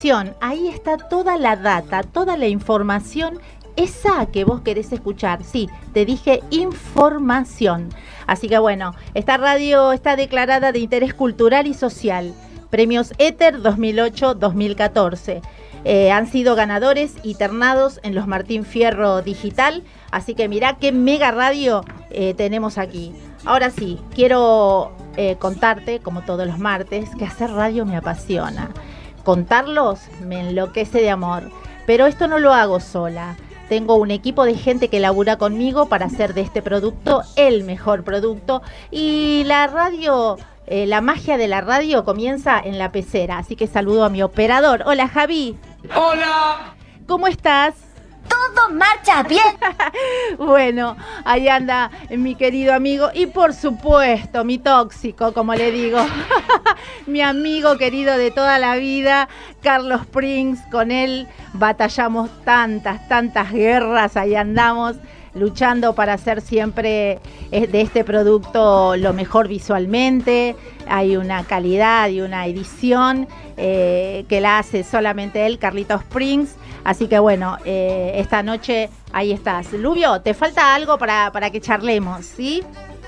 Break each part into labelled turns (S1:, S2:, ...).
S1: Ahí está toda la data, toda la información, esa que vos querés escuchar. Sí, te dije información. Así que bueno, esta radio está declarada de interés cultural y social. Premios Éter 2008-2014. Han sido ganadores y ternados en los Martín Fierro Digital. Así que mirá qué mega radio tenemos aquí. Ahora sí, quiero contarte, como todos los martes, que hacer radio me apasiona. Contarlos me enloquece de amor, pero esto no lo hago sola. Tengo un equipo de gente que labura conmigo para hacer de este producto el mejor producto. Y la radio, la magia de la radio comienza en la pecera. Así que saludo a mi operador. Hola, Javi.
S2: ¡Hola!
S1: ¿Cómo estás?
S3: Todo marcha bien.
S1: Bueno, ahí anda mi querido amigo y por supuesto mi tóxico, como le digo, mi amigo querido de toda la vida, Carlos Prins. Con él batallamos tantas guerras, ahí andamos luchando para hacer siempre de este producto lo mejor visualmente. Hay una calidad y una edición que la hace solamente él, Carlitos Prins. Así que bueno, esta noche ahí estás. Lubio, te falta algo para que charlemos, ¿sí?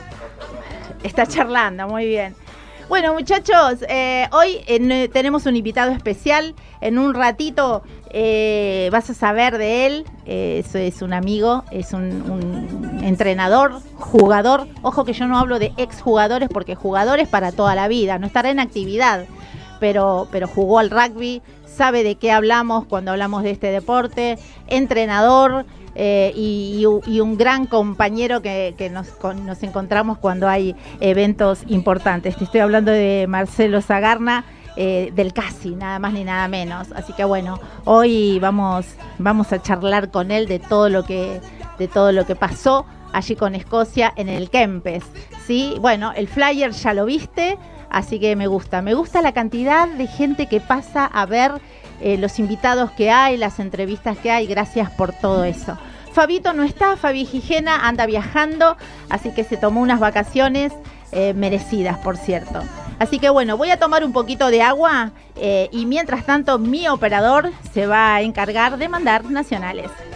S1: Está charlando, muy bien. Bueno, muchachos, hoy tenemos un invitado especial. En un ratito vas a saber de él. Es un amigo, es un entrenador, jugador. Ojo que yo no hablo de exjugadores porque jugadores para toda la vida. No estará en actividad, pero jugó al rugby. Sabe de qué hablamos cuando hablamos de este deporte, entrenador y un gran compañero que nos encontramos cuando hay eventos importantes. Te estoy hablando de Marcelo Zagarna, del CASI, nada más ni nada menos. Así que bueno, hoy vamos a charlar con él de todo lo que pasó allí con Escocia en el Kempes, ¿sí? Bueno, el flyer ya lo viste. Así que me gusta la cantidad de gente que pasa a ver los invitados que hay, las entrevistas que hay. Gracias por todo eso. Fabito no está, Fabi Gijena anda viajando, así que se tomó unas vacaciones merecidas, por cierto. Así que bueno, voy a tomar un poquito de agua y mientras tanto mi operador se va a encargar de mandar nacionales.